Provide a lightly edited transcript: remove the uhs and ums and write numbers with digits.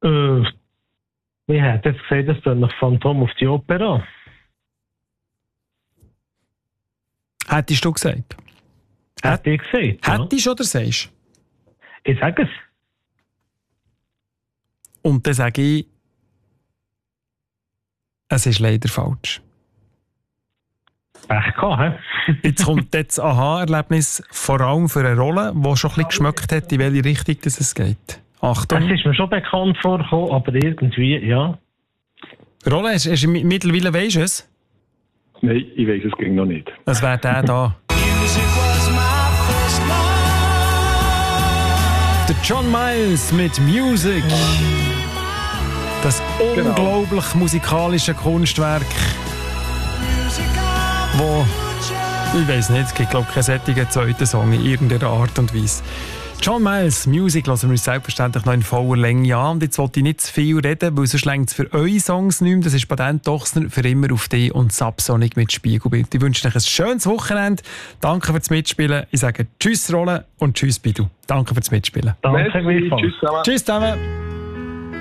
Wie hat jetzt gesagt, das ist nach Phantom auf die Opera? Hättest du gesagt? Hätte ich gesagt. Ja. Hättest du oder sagst du? Ich sage es. Und dann sage ich, es ist leider falsch. Pech gehabt, hä? Jetzt kommt das Aha-Erlebnis vor allem für eine Rolle, die schon ein bisschen geschmeckt hat, in welche Richtung es geht. Achtung. Das ist mir schon bekannt vorgekommen, aber irgendwie, ja. Rolle, hast du mittlerweile weisst du es? Nein, ich weiss es ging noch nicht. Es wäre der da. Der John Miles mit Music. Das unglaublich musikalische Kunstwerk, wo, ich weiss nicht, es gibt glaube ich keinen solchen zweiten Song in irgendeiner Art und Weise. John Miles, Music, hören wir uns selbstverständlich noch in voller Länge an. Und jetzt wollte ich nicht zu viel reden, weil sonst reicht es für eure Songs nicht mehr. Das ist Patent Dochsner für immer auf dich und Subsonic mit Spiegelbild. Ich wünsche euch ein schönes Wochenende. Danke fürs Mitspielen. Ich sage Tschüss Rolle und Tschüss Bidu. Danke fürs Mitspielen. Danke, Tschüss zusammen. Tschüss zusammen.